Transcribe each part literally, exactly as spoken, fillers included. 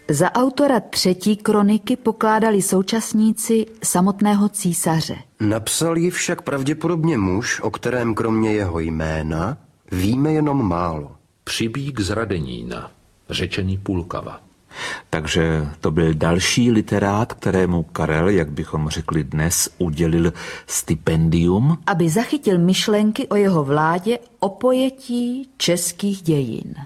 Za autora třetí kroniky pokládali současníci samotného císaře. Napsal ji však pravděpodobně muž, o kterém kromě jeho jména víme jenom málo. Přibík z Radenína, řečený Pulkava. Takže to byl další literát, kterému Karel, jak bychom řekli dnes, udělil stipendium. Aby zachytil myšlenky o jeho vládě, o pojetí českých dějin.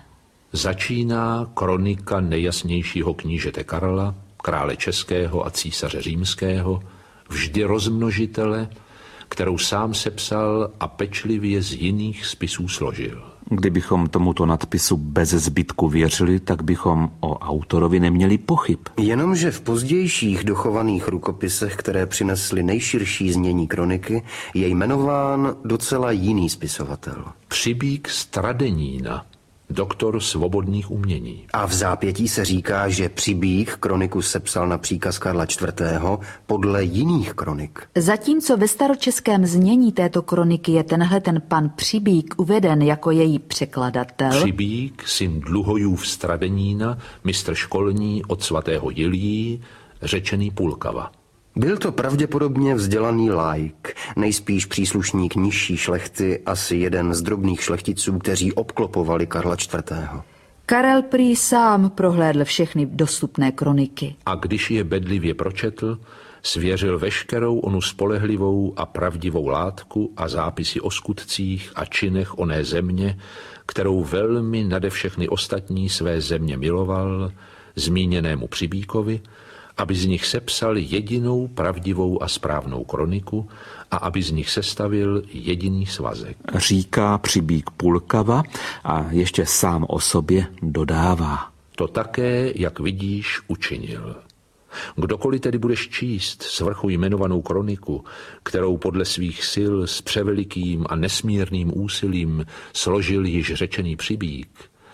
Začíná kronika nejjasnějšího knížete Karla, krále českého a císaře římského, vždy rozmnožitele, kterou sám sepsal a pečlivě z jiných spisů složil. Kdybychom tomuto nadpisu bez zbytku věřili, tak bychom o autorovi neměli pochyb. Jenomže v pozdějších dochovaných rukopisech, které přinesly nejširší znění kroniky, je jmenován docela jiný spisovatel. Přibík z Tradenína, doktor svobodných umění. A v zápětí se říká, že Přibík kroniku sepsal na příkaz Karla čtvrtého. podle jiných kronik. Zatímco ve staročeském znění této kroniky je tenhle ten pan Přibík uveden jako její překladatel. Přibík, syn Dluhojův z Tradenína, mistr školní od svatého Jiljí, řečený Pulkava. Byl to pravděpodobně vzdělaný laik, nejspíš příslušník nižší šlechty, asi jeden z drobných šlechticů, kteří obklopovali Karla čtvrtého. Karel prý sám prohlédl všechny dostupné kroniky. A když je bedlivě pročetl, svěřil veškerou onu spolehlivou a pravdivou látku a zápisy o skutcích a činech oné země, kterou velmi nade všechny ostatní své země miloval, zmíněnému Přibíkovi, aby z nich sepsal jedinou pravdivou a správnou kroniku a aby z nich sestavil jediný svazek. Říká Přibík Pulkava a ještě sám o sobě dodává. To také, jak vidíš, učinil. Kdokoliv tedy budeš číst svrchu jmenovanou kroniku, kterou podle svých sil s převelikým a nesmírným úsilím složil již řečený Přibík,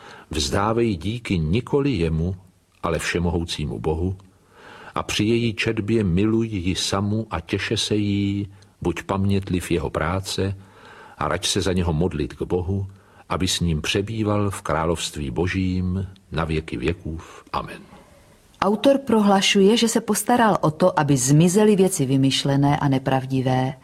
vzdávej díky nikoli jemu, ale všemohoucímu Bohu, a při její četbě miluj ji samu a těše se jí, buď pamětliv jeho práce a rač se za něho modlit k Bohu, aby s ním přebýval v království Božím na věky věkův. Amen. Autor prohlašuje, že se postaral o to, aby zmizely věci vymyšlené a nepravdivé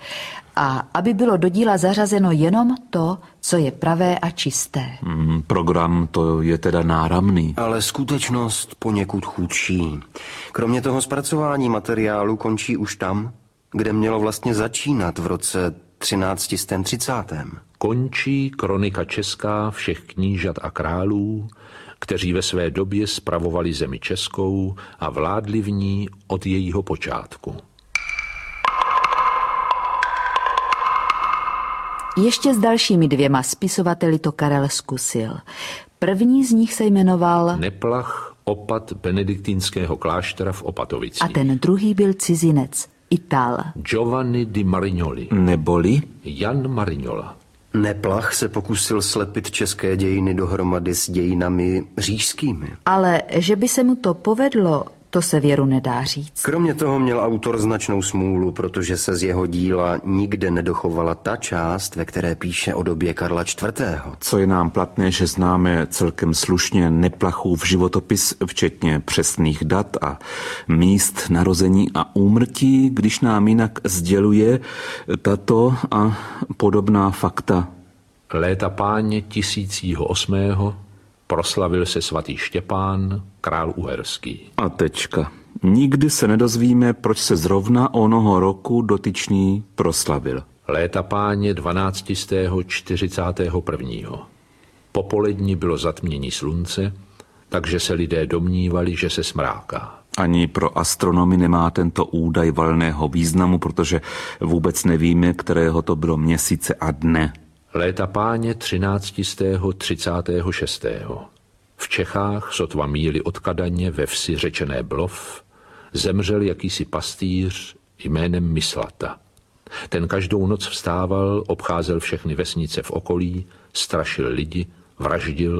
a aby bylo do díla zařazeno jenom to, co je pravé a čisté. Hmm, program to je teda náramný. Ale skutečnost poněkud chudší. Kromě toho zpracování materiálu končí už tam, kde mělo vlastně začínat v roce třináct třicet. Končí kronika česká všech knížat a králů, kteří ve své době spravovali zemi českou a vládli v ní od jejího počátku. Ještě s dalšími dvěma spisovateli to Karel zkusil. První z nich se jmenoval Neplach, opat benediktínského kláštera v Opatovicích. A ten druhý byl cizinec, Ital. Giovanni di Marignoli. Neboli Jan Marignola. Neplach se pokusil slepit české dějiny dohromady s dějinami říšskými. Ale že by se mu to povedlo, to se věru nedá říct. Kromě toho měl autor značnou smůlu, protože se z jeho díla nikde nedochovala ta část, ve které píše o době Karla čtvrtého. Co je nám platné, že známe celkem slušně Neplachův životopis, včetně přesných dat a míst narození a úmrtí, když nám jinak sděluje tato a podobná fakta. Léta páně tisícího osmého proslavil se svatý Štěpán, král uherský. A tečka. Nikdy se nedozvíme, proč se zrovna onoho roku dotyčný proslavil. Léta páně dvanáctého čtyřicátého prvního. Popolední bylo zatmění slunce, takže se lidé domnívali, že se smráká. Ani pro astronomy nemá tento údaj valného významu, protože vůbec nevíme, kterého to bylo měsíce a dne. Léta páně třináctého třicátého šestého V Čechách, sotva míli od Kadaně ve vsi řečené Blov, zemřel jakýsi pastýř jménem Myslata. Ten každou noc vstával, obcházel všechny vesnice v okolí, strašil lidi, vraždil